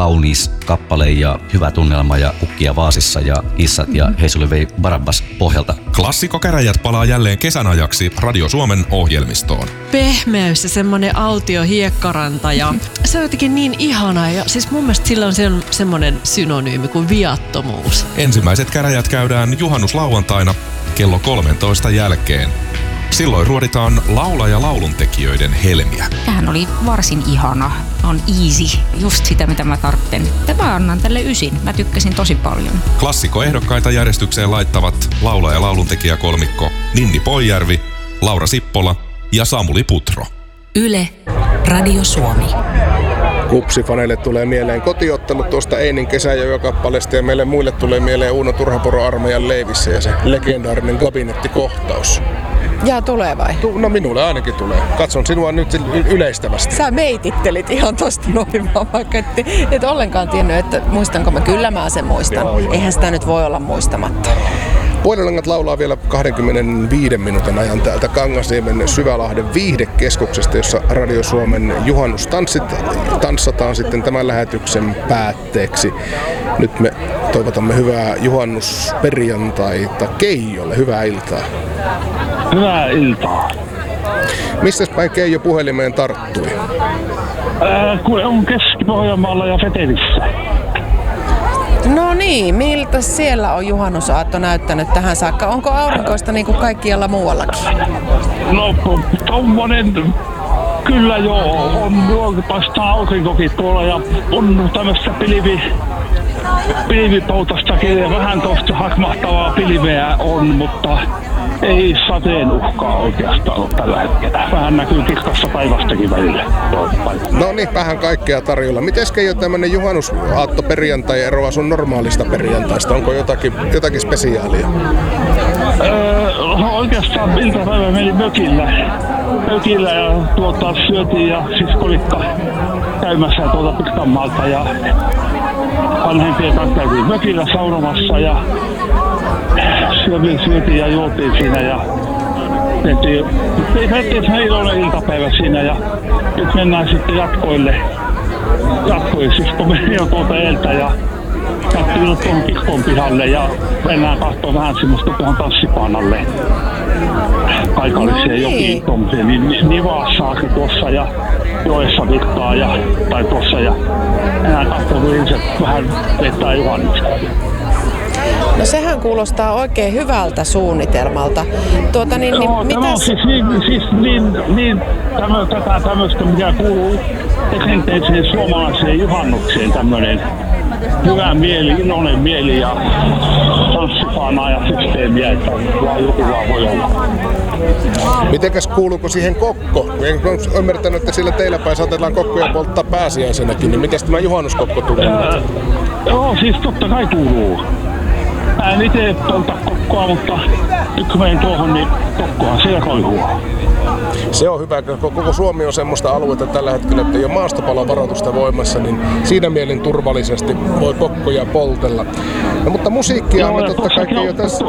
kaunis kappale ja hyvä tunnelma ja kukkia vaasissa ja kissat ja Hei sulle vei Barabbas pohjalta. Klassikkokäräjät palaa jälleen kesän ajaksi Radio Suomen ohjelmistoon. Pehmeys ja semmonen autio hiekkaranta ja se on jotenkin niin ihanaa ja siis mun mielestä sillä on semmonen synonyymi kuin viattomuus. Ensimmäiset käräjät käydään juhannuslauantaina kello 13 jälkeen. Silloin ruoditaan lauluntekijöiden helmiä. Tämähän oli varsin ihana. On easy. Just sitä, mitä mä tarvitsen. Mä annan tälle 9. Mä tykkäsin tosi paljon. Klassikkoehdokkaita järjestykseen laittavat lauluntekijäkolmikko Ninni Poijärvi, Laura Sippola ja Samuli Putro. Yle, Radio Suomi. Kupsifaneille tulee mieleen kotiottelut tuosta Einin kesäjojokappaleesta ja meille muille tulee mieleen Uuno Turhapuro armeijan leivissä ja se legendaarinen kabinettikohtaus. Jaa, tulee vai? No minulle ainakin tulee. Katson sinua nyt yleistävästi. Sä meitittelit ihan tosta noin vaan, vaikka et ollenkaan tiennyt, että muistanko mä. Kyllä mä sen muistan. Joo. Eihän sitä nyt voi olla muistamatta. Puolilangat laulaa vielä 25 minuutin ajan täältä Kangasniemen Syvälahden viihdekeskuksesta, jossa Radio Suomen juhannustanssit tanssataan sitten tämän lähetyksen päätteeksi. Nyt me toivotamme hyvää juhannusperjantaita Keijolle. Hyvää iltaa. Hyvää iltaa. Mistäs päin Keijo puhelimeen tarttui? Kuule, on Keski-Pohjanmaalla ja Vetelissä. No niin, miltä siellä on juhannusaatto näyttänyt tähän saakka? Onko aurinkoista niin kuin kaikkialla muuallakin? No, tommonen, kyllä joo, on paistaa aurinkokin tuolla ja on tämmöistä pilvipoutostakin ja vähän tuosta hakmahtavaa pilveä on, mutta ei sateen uhkaa oikeastaan ole tällä hetkellä. Vähän näkyy kirkasta päivästäkin välillä. No niin, vähän kaikkea tarjolla. Miten Keijo tämmönen juhannusaatto perjantai eroaa sun normaalista perjantaista? Onko jotakin spesiaalia? Oikeastaan iltapäivä meni mökillä ja syötiin ja siskolikka käymässä Pirkanmaalta ja vanhempien kanssa käytiin mökillä saunomassa ja syötiin ja juotiin siinä ja tehtiin iloinen iltapäivä siinä ja nyt mennään sitten jatkoille. Sisko meni jo tuolta edeltä ja lähtiin tuohon kirkon pihalle ja mennään katsomaan vähän semmoista tuohon tanssipaanalle paikalliseen jokiin tuommoiseen Nivassaakin tuossa ja joessa Vikkaa tai tuossa ja mennään katsomaan ihmiset vähän teettää juhannusta. No sehän kuulostaa oikein hyvältä suunnitelmalta. Tätä tämmöistä, mikä kuuluu perinteiseen suomalaiseen juhannukseen, tämmöinen hyvä mieli, iloinen mieli ja tanssipaanaa ja systeemiä, että joku vaan voi olla. Mitenkäs kuuluuko siihen kokko? En ymmärtänyt, että sillä teillä päin saatetaan kokkoja polttaa pääsiäisenäkin, niin mites tämä juhannuskokko tulee? Joo, siis totta kai kuuluu. Mä en itse polta kokkoa, mutta nyt kun menen tuohon, niin kokkohan siellä koihuu. Se on hyvä, kun koko Suomi on semmoista aluetta tällä hetkellä, että ei ole maastopalovaroitusta voimassa, niin siinä mielin turvallisesti voi kokkoja poltella. No, mutta musiikkia on totta kai jo tässä.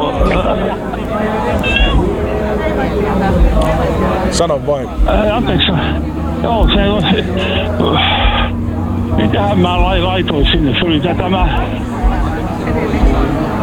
Sano vain. Anteeksi. Joo, se on... Mitähän mä laitoin sinne? Se oli tämä...